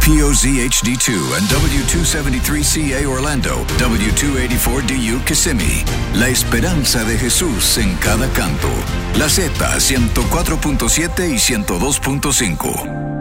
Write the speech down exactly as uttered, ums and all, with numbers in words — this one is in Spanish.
P O Z H D two and W two seventy-three C A Orlando, W two eighty-four D U Kissimmee. La esperanza de Jesús en cada canto. La Z ciento cuatro punto siete y ciento dos punto cinco.